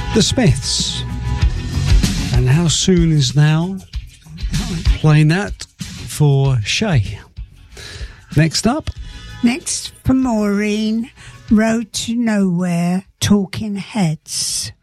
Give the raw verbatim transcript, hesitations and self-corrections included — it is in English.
The Smiths. And How Soon Is Now? Playing that for Shay. Next up. Next for Maureen, Road to Nowhere, Talking Heads.